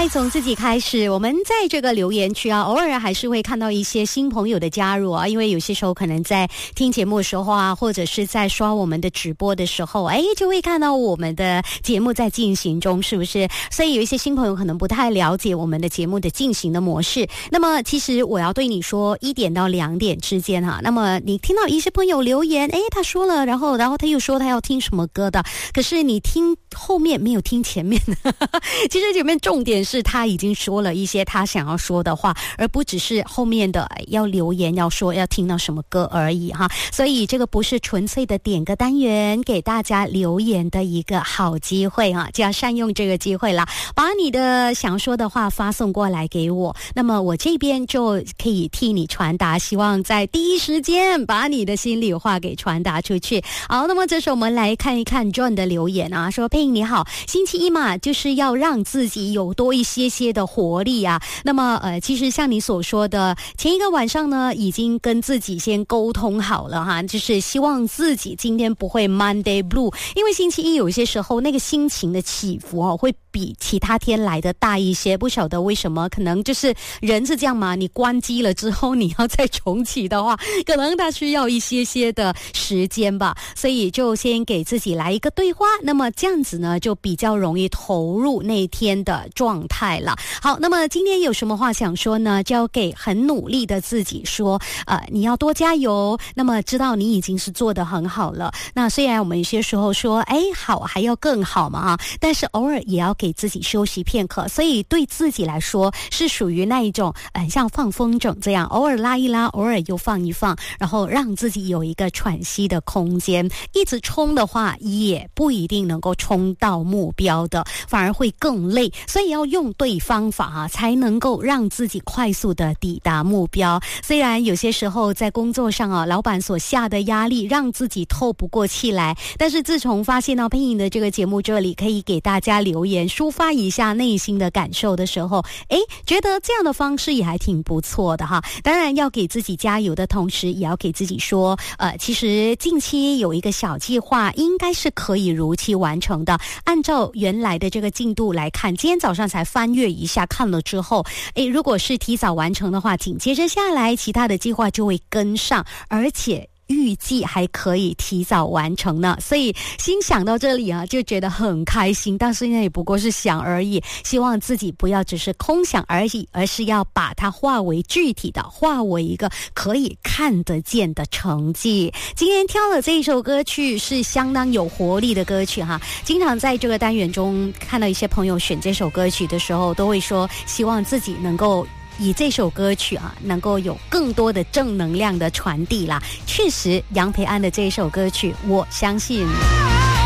爱从自己开始，我们在这个留言区啊，偶尔还是会看到一些新朋友的加入啊，因为有些时候可能在听节目的时候啊，或者是在刷我们的直播的时候，就会看到我们的节目在进行中，是不是？所以有一些新朋友可能不太了解我们的节目的进行的模式。那么其实我要对你说，1点到2点之间哈，那么你听到一些朋友留言，他说了，然后他又说他要听什么歌的，可是你听后面没有听前面的其实前面重点是他已经说了一些他想要说的话，而不只是后面的要留言要说要听到什么歌而已哈。所以这个不是纯粹的点歌单元，给大家留言的一个好机会哈，就要善用这个机会啦，把你的想说的话发送过来给我，那么我这边就可以替你传达，希望在第一时间把你的心里话给传达出去。好，那么这时候我们来看一看 John 的留言啊，说佩莹你好，星期一嘛，就是要让自己有多一些的活力啊。那么其实像你所说的，前一个晚上呢，已经跟自己先沟通好了哈，就是希望自己今天不会 Monday Blue， 因为星期一有些时候那个心情的起伏会比其他天来的大一些，不晓得为什么，可能就是人是这样嘛，你关机了之后你要再重启的话，可能它需要一些的时间吧，所以就先给自己来一个对话，那么这样子呢就比较容易投入那天的状态了。好，那么今天有什么话想说呢？就要给很努力的自己说，你要多加油，那么知道你已经是做得很好了。那虽然我们有些时候说好还要更好嘛，但是偶尔也要给自己休息片刻，所以对自己来说是属于那一种像放风筝这样，偶尔拉一拉，偶尔又放一放，然后让自己有一个喘息的空间。一直冲的话也不一定能够冲到目标的，反而会更累，所以要用对方法才能够让自己快速的抵达目标。虽然有些时候在工作上老板所下的压力让自己透不过气来，但是自从发现到佩莹的这个节目这里可以给大家留言抒发一下内心的感受的时候，觉得这样的方式也还挺不错的哈。当然要给自己加油的同时，也要给自己说其实近期有一个小计划应该是可以如期完成的，按照原来的这个进度来看，今天早上才翻阅一下看了之后，如果是提早完成的话，紧接着下来其他的计划就会跟上，而且预计还可以提早完成呢，所以心想到这里就觉得很开心，但是也不过是想而已，希望自己不要只是空想而已，而是要把它化为具体的，化为一个可以看得见的成绩。今天挑的这一首歌曲是相当有活力的歌曲哈，经常在这个单元中看到一些朋友选这首歌曲的时候，都会说希望自己能够以这首歌曲能够有更多的正能量的传递啦。确实杨培安的这首歌曲我相信